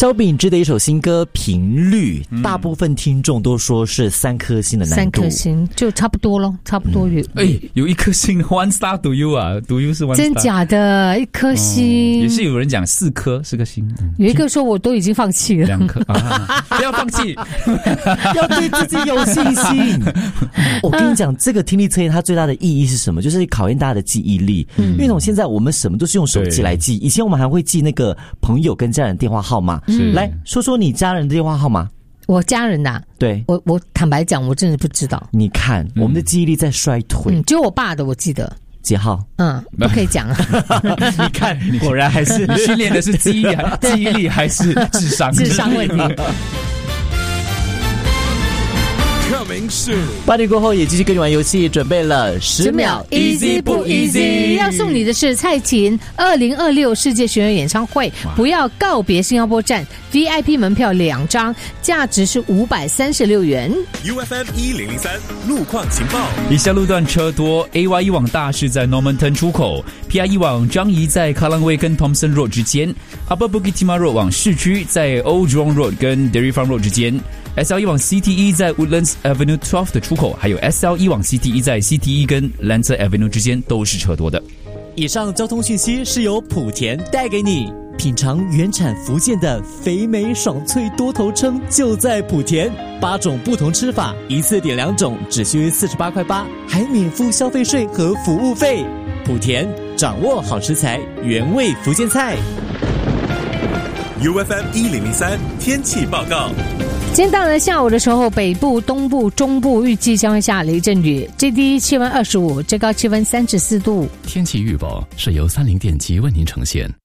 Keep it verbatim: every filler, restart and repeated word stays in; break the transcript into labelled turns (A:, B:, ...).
A: 萧秉治的一首新歌《频率》，嗯，大部分听众都说是三颗星的难度，
B: 三颗星就差不多咯，差不多有。
C: 哎、嗯，有一颗星 ，one star to you 啊 ，to you 是 one star，
B: 真假的一颗星、
C: 哦，也是有人讲四颗是个星，嗯、
B: 有一个说我都已经放弃了，
C: 两颗啊，不要放弃，
A: 要对自己有信心。我跟你讲，这个听力测验它最大的意义是什么？就是考验大家的记忆力。嗯，因为现在我们什么都是用手机来记，以前我们还会记那个朋友跟家人电话号码。嗯，来说说你家人的电话号码。
B: 我家人呐、啊，
A: 对
B: 我我坦白讲，我真的不知道。
A: 你看，我们的记忆力在衰退。
B: 嗯，就我爸的我记得。
A: 几号？
B: 嗯，不可以讲啊。
A: 你看，果然还是
C: 你训练的是记忆力，记忆力还是智商？
B: 智商问题。
A: 八点过后也继续跟你玩游戏，准备了十秒
B: easy 不 easy？ 要送你的是蔡琴二零二六世界巡演演唱会不要告别新加坡站 V I P 门票两张，价值是五百三十六元。
D: U F M 一零零三路况情报，
C: 以下路段车多， A Y 一往大市在 Normanton 出口， P I 一往张仪在 Kallang Way 跟 Thomson Road 之间， Upper Bukit Timah Road 往市区在 Old Jurong Road 跟 Dairy Farm Road 之间， S L 一往 C T E 在 Woodlands Avenue 十二的出口，还有 S L 一往 C T E 在 C T E 跟 Lancer Avenue 之间都是车多的。
A: 以上交通讯息是由莆田带给你，品尝原产福建的肥美爽脆多头称就在莆田，八种不同吃法，一次点两种，只需四十八块八，还免付消费税和服务费。莆田掌握好食材，原味福建菜。
D: U F M 一零零三天气报告。
B: 今天到了下午的时候，北部、东部、中部预计将会下雷阵雨，最低气温二十五，最高气温三十四度。
E: 天气预报是由三菱电机为您呈现。